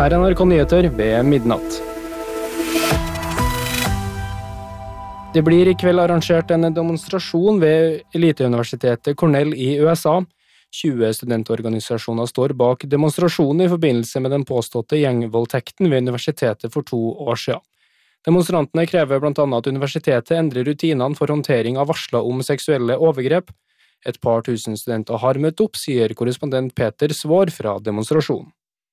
Her er NRK Nyheter ved midnatt. Det blir I kveld arrangert en demonstrasjon ved eliteuniversitetet Cornell I USA. 20 studentorganisasjoner står bak demonstrasjonen I forbindelse med den påståtte gjengvoldtekten ved universitetet for 2 år siden. Demonstrantene krever blant annet at universitetet endrer rutinene for håndtering av varsler om seksuelle overgrep. Et par tusen studenter har møtt opp, sier korrespondent Peter Svår fra demonstrasjonen.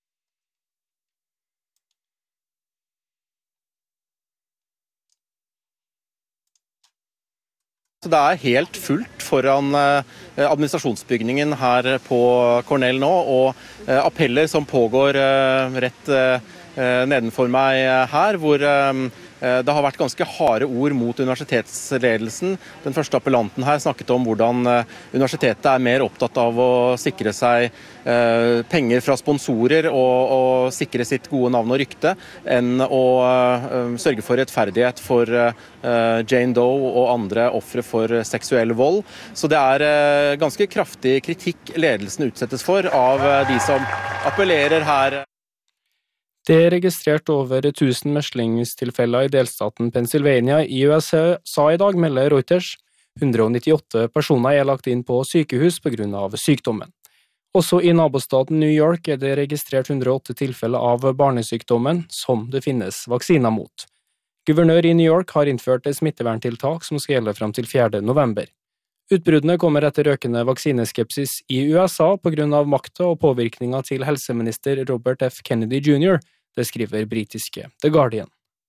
Det helt fullt foran administrasjonsbygningen her på Cornell nå, og appeller som pågår rett nedenfor meg her, hvor det har vært ganske harde ord mot universitetsledelsen. Den første appellanten her snakket om hvordan universitetet mer opptatt av å sikre seg penger fra sponsorer og sikre sitt gode navn og rykte, enn å sørge for rettferdighet for Jane Doe og andre ofre for seksuell vold. Så det ganske kraftig kritikk ledelsen utsettes for av de som appellerer her. Det registrert over 1000 meslingstilfeller I delstaten Pennsylvania I USA I dag, melder Reuters. 198 personer lagt inn på sykehus på grunn av sykdommen. Også I nabostaten New York det registrert 108 tilfeller av barnesykdommen, som det finnes vaksiner mot. Guvernør I New York har innført smitteverntiltak som skal gjelde frem til 4. november. Utbruddene kommer etter økende vaksineskepsis I USA på grunn av makta og påvirkninga til helseminister Robert F. Kennedy Jr., det skriver britiske The Guardian.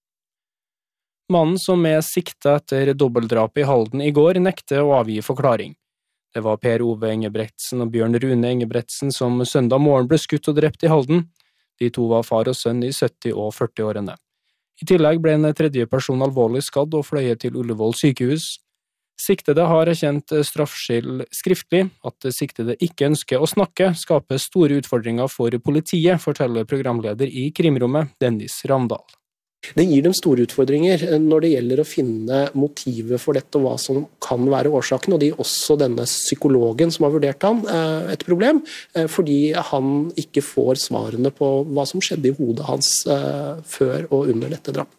Mannen som sikta etter dobbeltdrap I Halden I går nekter å avgi forklaring. Det var Per Ove Engebretsen og Bjørn Rune Engebretsen som søndag morgen ble skutt og drept I Halden. De to var far og sønn I 70- og 40-årene. I tillegg ble en tredje person alvorlig skadd og fløyet til Ullevål sykehus. Siktede har erkjent straffskyld skriftlig. At siktede ikke ønsker å snakke, skaper store utfordringer for politiet, forteller programleder I Krimrommet, Dennis Ramdal. Det gir dem store utfordringer når det gjelder å finne motivet for dette og hva som kan være årsaken, og det gir også denne psykologen som har vurdert han et problem, fordi han ikke får svarene på hva som skjedde I hodet hans før og under dette drapet.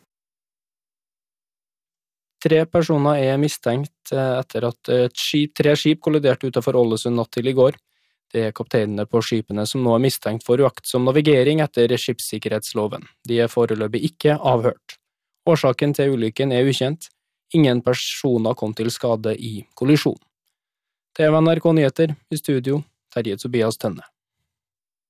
3 personer mistenkt etter at 3 skip kolliderte utenfor Ålesund natt til I går. Det kapteinene på skipene som nå mistenkt for uaktsom navigering etter skipssikkerhetsloven. De foreløpig ikke avhørt. Årsaken til ulykken ukjent. Ingen personer kom til skade I kollisjon. Det var NRK Nyheter I studio, Terje Tobias Tønne.